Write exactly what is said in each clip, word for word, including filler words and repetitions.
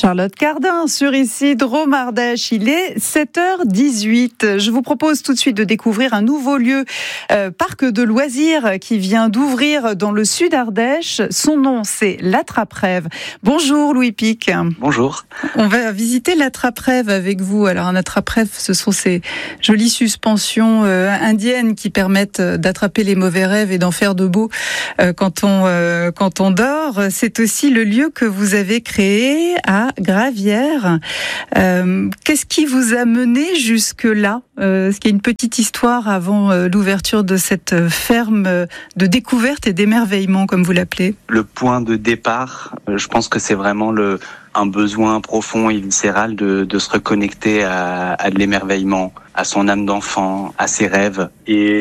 Charlotte Cardin sur Isidro Mardèche. Il est sept heures dix-huit. Je vous propose tout de suite de découvrir un nouveau lieu, euh, parc de loisirs qui vient d'ouvrir dans le sud Ardèche. Son nom, c'est l'Attrape-Rêve. Bonjour Louis Pic. Bonjour. On va visiter l'Attrape-Rêve avec vous. Alors un Attrape-Rêve, ce sont ces jolies suspensions euh, indiennes qui permettent d'attraper les mauvais rêves et d'en faire de beaux euh, quand on euh, quand on dort. C'est aussi le lieu que vous avez créé à Gravières. Euh, qu'est-ce qui vous a mené jusque-là ? euh, Est-ce qu'il y a une petite histoire avant euh, l'ouverture de cette ferme de découverte et d'émerveillement, comme vous l'appelez ? Le point de départ, je pense que c'est vraiment le, un besoin profond et viscéral de, de se reconnecter à, à de l'émerveillement, à son âme d'enfant, à ses rêves.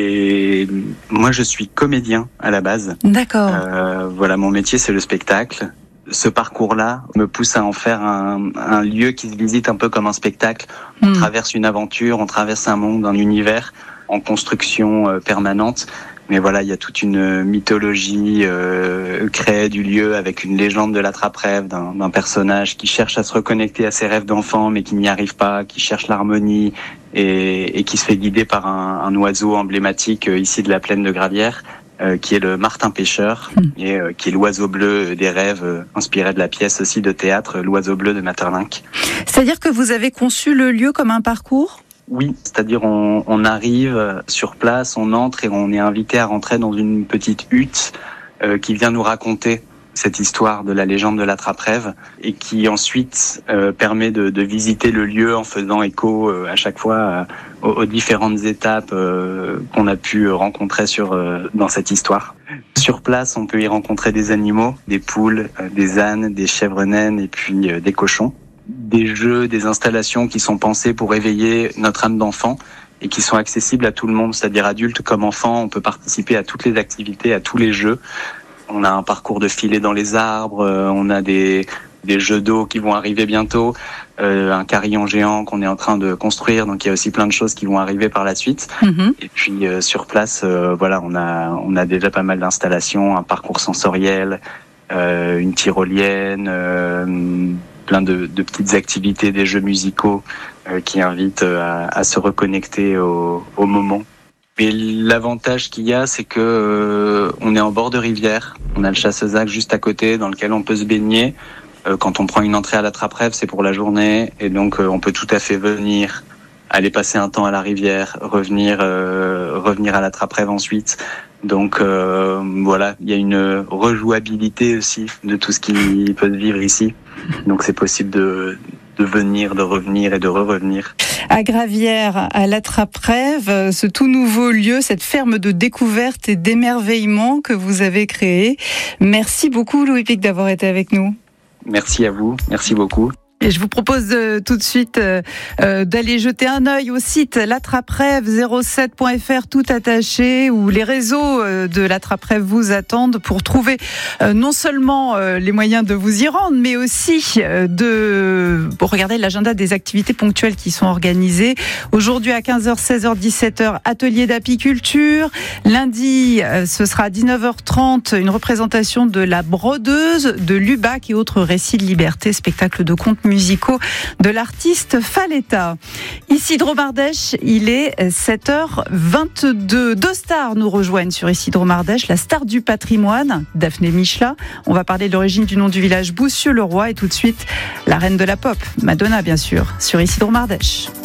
Et moi, je suis comédien à la base. D'accord. Euh, voilà, mon métier, c'est le spectacle. Ce parcours-là me pousse à en faire un, un lieu qui se visite un peu comme un spectacle. On mmh. traverse une aventure, on traverse un monde, un univers en construction euh, permanente. Mais voilà, il y a toute une mythologie euh, créée du lieu avec une légende de l'attrape-rêve, d'un, d'un personnage qui cherche à se reconnecter à ses rêves d'enfant, mais qui n'y arrive pas, qui cherche l'harmonie et, et qui se fait guider par un, un oiseau emblématique euh, ici de la plaine de Gravières. Euh, qui est le martin pêcheur mmh. et euh, qui est l'oiseau bleu des rêves, euh, inspiré de la pièce aussi de théâtre L'oiseau bleu de Maeterlinck. C'est-à-dire que vous avez conçu le lieu comme un parcours ? Oui, c'est-à-dire on, on arrive sur place, on entre et on est invité à rentrer dans une petite hutte euh, qui vient nous raconter cette histoire de la légende de l'attrape-rêve et qui ensuite euh, permet de, de visiter le lieu en faisant écho euh, à chaque fois euh, aux, aux différentes étapes euh, qu'on a pu rencontrer sur euh, dans cette histoire. Sur place, on peut y rencontrer des animaux, des poules, euh, des ânes, des chèvres naines et puis euh, des cochons. Des jeux, des installations qui sont pensées pour éveiller notre âme d'enfant et qui sont accessibles à tout le monde, c'est-à-dire adulte comme enfant. On peut participer à toutes les activités, à tous les jeux. On a un parcours de filet dans les arbres, euh, on a des, des jeux d'eau qui vont arriver bientôt, euh, un carillon géant qu'on est en train de construire, donc il y a aussi plein de choses qui vont arriver par la suite. Mmh. Et puis euh, sur place, euh, voilà, on a, on a déjà pas mal d'installations, un parcours sensoriel, euh, une tyrolienne, euh, plein de, de petites activités, des jeux musicaux euh, qui invitent à, à se reconnecter au, au moment. Mais l'avantage qu'il y a, c'est que euh, on est en bord de rivière. On a le Chassezac juste à côté, dans lequel on peut se baigner. Euh, quand on prend une entrée à l'attrape-rêve, c'est pour la journée, et donc euh, on peut tout à fait venir, aller passer un temps à la rivière, revenir, euh, revenir à l'attrape-rêve ensuite. Donc euh, voilà, il y a une rejouabilité aussi de tout ce qui peut se vivre ici. Donc c'est possible de de venir, de revenir et de re-revenir. À Gravières, à l'Attrape-Rêve, ce tout nouveau lieu, cette ferme de découverte et d'émerveillement que vous avez créé. Merci beaucoup Louis Pic d'avoir été avec nous. Merci à vous, merci beaucoup. Et je vous propose euh, tout de suite euh, euh, d'aller jeter un œil au site l'attrape-rêve zéro sept point f r tout attaché, où les réseaux euh, de l'Attrape-Rêve vous attendent pour trouver euh, non seulement euh, les moyens de vous y rendre, mais aussi euh, de pour regarder l'agenda des activités ponctuelles qui sont organisées. Aujourd'hui à quinze heures, seize heures, dix-sept heures, atelier d'apiculture. Lundi, euh, ce sera à dix-neuf heures trente, une représentation de la brodeuse, de Lubac et autres récits de liberté, spectacle de contes musicaux de l'artiste Faletta. Isidro Mardèche, il est sept heures vingt-deux. Deux stars nous rejoignent sur Isidro Mardèche, la star du patrimoine, Daphné Michela. On va parler de l'origine du nom du village Boussieux-le-Roi et tout de suite la reine de la pop, Madonna bien sûr, sur Isidro Mardèche.